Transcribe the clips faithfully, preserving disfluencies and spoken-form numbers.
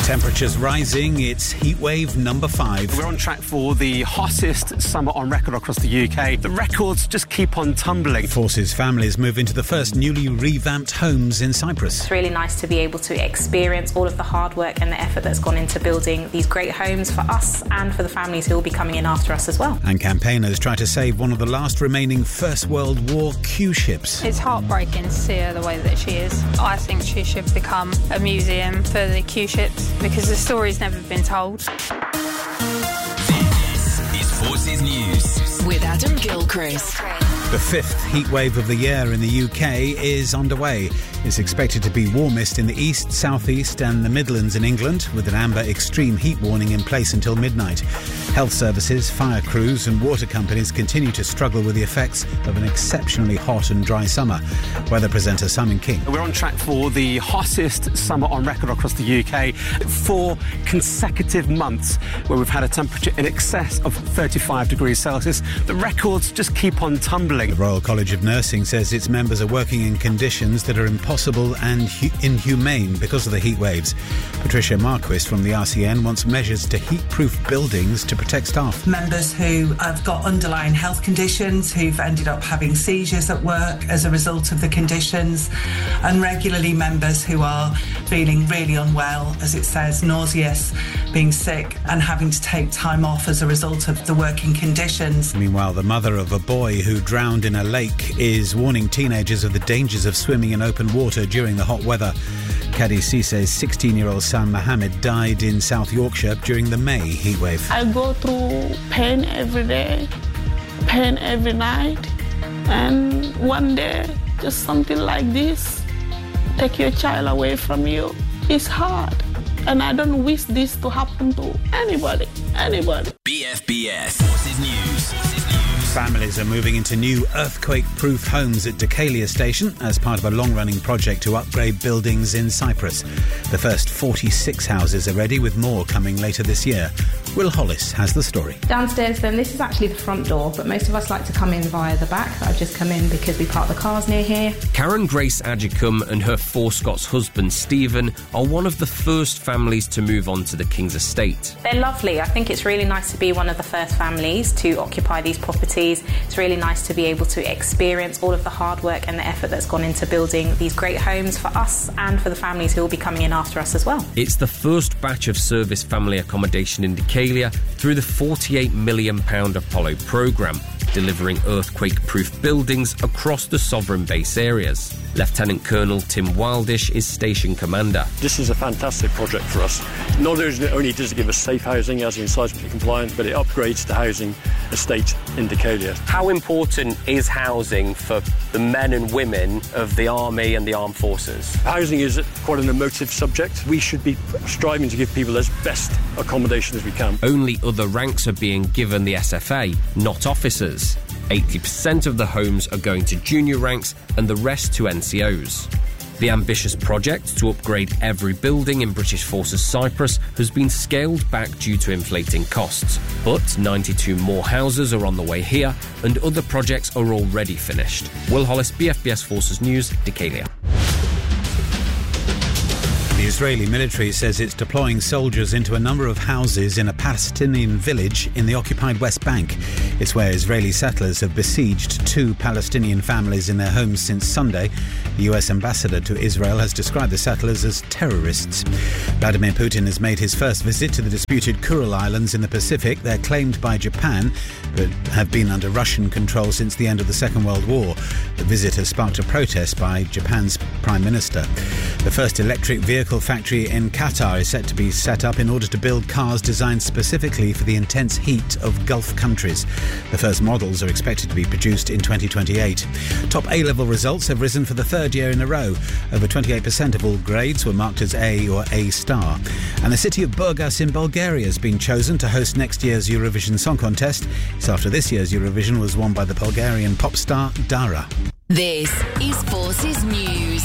Temperatures rising, it's heatwave number five. We're on track for the hottest summer on record across the U K. The records just keep on tumbling. Forces families move into the first newly revamped homes in Cyprus. It's really nice to be able to experience all of the hard work and the effort that's gone into building these great homes for us and for the families who will be coming in after us as well. And campaigners try to save one of the last remaining First World War Q ships. It's heartbreaking to see her the way that she is. I think she should become a museum for the Q ships, because the story's never been told. This is Forces News with Adam Gilchrist. The fifth heatwave of the year in the U K is underway. It's expected to be warmest in the east, southeast and the Midlands in England, with an amber extreme heat warning in place until midnight. Health services, fire crews and water companies continue to struggle with the effects of an exceptionally hot and dry summer. Weather presenter Simon King. We're on track for the hottest summer on record across the U K. Four consecutive months where we've had a temperature in excess of thirty-five degrees Celsius. The records just keep on tumbling. The Royal College of Nursing says its members are working in conditions that are impossible and hu- inhumane because of the heat waves. Patricia Marquis from the R C N wants measures to heat-proof buildings to protect staff. Members who have got underlying health conditions, who've ended up having seizures at work as a result of the conditions, and regularly members who are feeling really unwell, as it says, nauseous, being sick and having to take time off as a result of the working conditions. Meanwhile, the mother of a boy who drowned in a lake is warning teenagers of the dangers of swimming in open water during the hot weather. Kadi Sisse's sixteen-year-old son Mohammed died in South Yorkshire during the May heatwave. I go through pain every day, pain every night, and one day, just something like this, take your child away from you. It's hard, and I don't wish this to happen to anybody, anybody. B F B S Forces News. Forces News. Families are moving into new earthquake-proof homes at Decalia Station as part of a long-running project to upgrade buildings in Cyprus. The first forty-six houses are ready, with more coming later this year. Will Hollis has the story. Downstairs then, this is actually the front door, but most of us like to come in via the back. I've just come in because we park the cars near here. Karen Grace Agicum and her four Scots husband Stephen are one of the first families to move on to the King's estate. They're lovely. I think it's really nice to be one of the first families to occupy these properties. It's really nice to be able to experience all of the hard work and the effort that's gone into building these great homes for us and for the families who will be coming in after us as well. It's the first batch of service family accommodation in Decalia through the forty-eight million pounds Apollo programme, delivering earthquake-proof buildings across the sovereign base areas. Lieutenant Colonel Tim Wildish is station commander. This is a fantastic project for us. Not only does it give us safe housing, as in seismically compliant, but it upgrades the housing estate in Decalia. How important is housing for the men and women of the Army and the Armed Forces? Housing is quite an emotive subject. We should be striving to give people as best accommodation as we can. Only other ranks are being given the S F A, not officers. eighty percent of the homes are going to junior ranks and the rest to N C Os. The ambitious project to upgrade every building in British Forces Cyprus has been scaled back due to inflating costs, but ninety-two more houses are on the way here and other projects are already finished. Will Hollis, B F B S Forces News, Decalia. The Israeli military says it's deploying soldiers into a number of houses in a Palestinian village in the occupied West Bank. It's where Israeli settlers have besieged two Palestinian families in their homes since Sunday. The U S ambassador to Israel has described the settlers as terrorists. Vladimir Putin has made his first visit to the disputed Kuril Islands in the Pacific. They're claimed by Japan, but have been under Russian control since the end of the Second World War. The visit has sparked a protest by Japan's Prime Minister. The first electric vehicle factory in Qatar is set to be set up in order to build cars designed specifically for the intense heat of Gulf countries. The first models are expected to be produced in twenty twenty-eight. Top A-level results have risen for the third year in a row. Over twenty-eight percent of all grades were marked as A or A star. And the city of Burgas in Bulgaria has been chosen to host next year's Eurovision Song Contest. It's after this year's Eurovision was won by the Bulgarian pop star Dara. This is Forces News.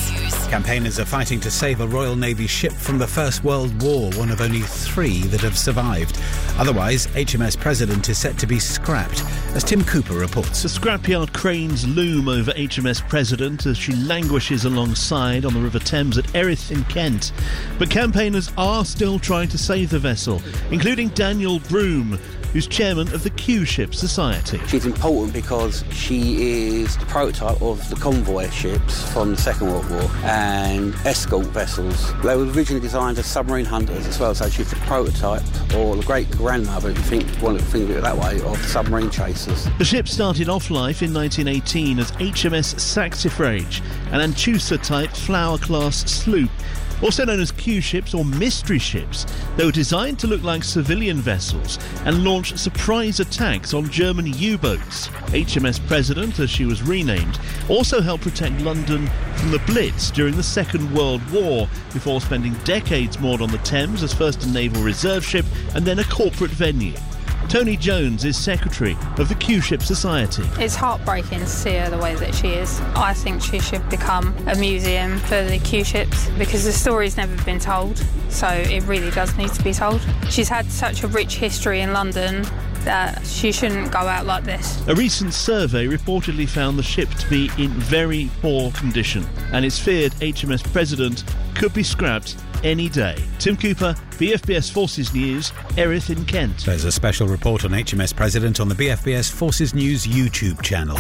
Campaigners are fighting to save a Royal Navy ship from the First World War, one of only three that have survived. Otherwise, H M S President is set to be scrapped, as Tim Cooper reports. The scrapyard cranes loom over H M S President as she languishes alongside on the River Thames at Erith in Kent. But campaigners are still trying to save the vessel, including Daniel Broome, who's chairman of the Q-Ship Society. She's important because she is the prototype of the convoy ships from the Second World War and escort vessels. They were originally designed as submarine hunters as well, so she's the prototype, or the great-grandmother, if you think, want to think of it that way, of submarine chasers. The ship started off life in nineteen eighteen as H M S Saxifrage, an Anchusa-type Flower-class sloop. Also known as Q-ships or mystery ships, they were designed to look like civilian vessels and launch surprise attacks on German U-boats. H M S President, as she was renamed, also helped protect London from the Blitz during the Second World War, before spending decades moored on the Thames as first a naval reserve ship and then a corporate venue. Tony Jones is secretary of the Q-Ship Society. It's heartbreaking to see her the way that she is. I think she should become a museum for the Q-ships because the story's never been told, so it really does need to be told. She's had such a rich history in London that she shouldn't go out like this. A recent survey reportedly found the ship to be in very poor condition, and it's feared H M S President could be scrapped any day. Tim Cooper, B F B S Forces News, Erith in Kent. There's a special report on H M S President on the B F B S Forces News YouTube channel.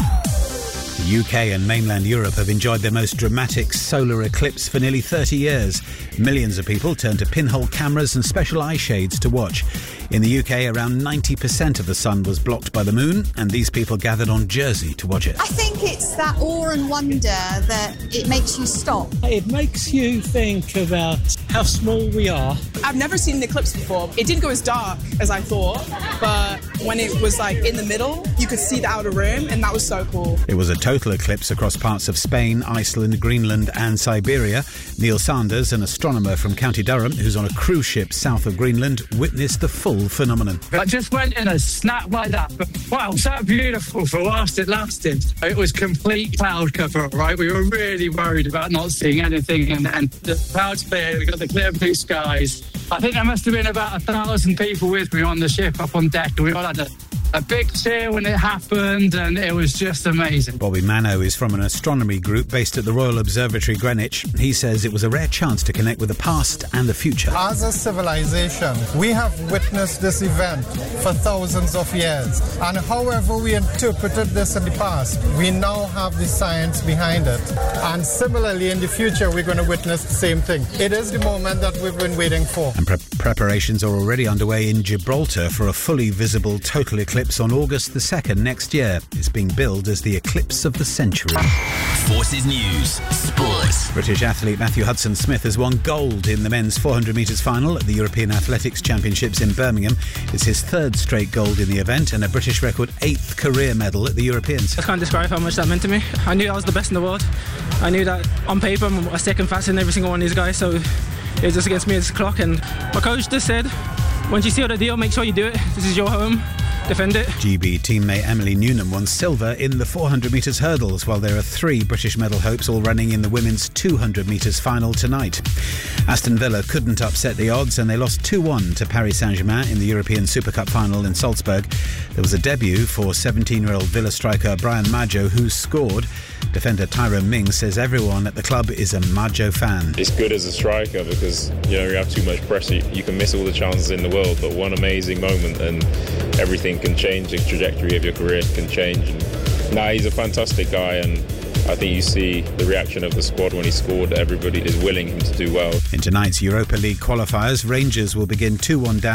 The U K and mainland Europe have enjoyed their most dramatic solar eclipse for nearly thirty years. Millions of people turned to pinhole cameras and special eye shades to watch. In the U K, around ninety percent of the sun was blocked by the moon, and these people gathered on Jersey to watch it. I think it's that awe and wonder that it makes you stop. It makes you think about how small we are. I've never seen an eclipse before. It didn't go as dark as I thought, but when it was like in the middle, you could see the outer rim, and that was so cool. It was a total eclipse across parts of Spain, Iceland, Greenland and Siberia. Neil Sanders, an astronomer from County Durham, who's on a cruise ship south of Greenland, witnessed the full phenomenon. I just went in a snap like that, but wow, so beautiful for whilst it lasted. It was complete cloud cover, right? We were really worried about not seeing anything, and, and the clouds clear, we got the clear blue skies. I think there must have been about a thousand people with me on the ship up on deck, and we all had a A big cheer when it happened, and it was just amazing. Bobby Mano is from an astronomy group based at the Royal Observatory Greenwich. He says it was a rare chance to connect with the past and the future. As a civilization, we have witnessed this event for thousands of years. And however we interpreted this in the past, we now have the science behind it. And similarly, in the future, we're going to witness the same thing. It is the moment that we've been waiting for. And pre- preparations are already underway in Gibraltar for a fully visible total eclipse on August the second next year. It's being billed as the eclipse of the century. Forces News Sports. British athlete Matthew Hudson-Smith has won gold in the men's four hundred metres final at the European Athletics Championships in Birmingham. It's his third straight gold in the event and a British record eighth career medal at the Europeans. I can't describe how much that meant to me. I knew I was the best in the world. I knew that on paper I'm a second fastest than every single one of these guys, so it was just against me as a clock. And my coach just said, once you seal the deal, make sure you do it. This is your home. Defend it. G B teammate Emily Newnham won silver in the four hundred metres hurdles, while there are three British medal hopes all running in the women's two hundred metres final tonight. Aston Villa couldn't upset the odds and they lost two one to Paris Saint-Germain in the European Super Cup final in Salzburg. There was a debut for seventeen-year-old Villa striker Brian Maggio, who scored. Defender Tyrone Mings says everyone at the club is a Maggio fan. It's good as a striker because, you know, you have too much pressure. You can miss all the chances in the world, but one amazing moment and everything can change. The trajectory of your career can change. And, nah, he's a fantastic guy, and I think you see the reaction of the squad when he scored. Everybody is willing him to do well. In tonight's Europa League qualifiers, Rangers will begin two one down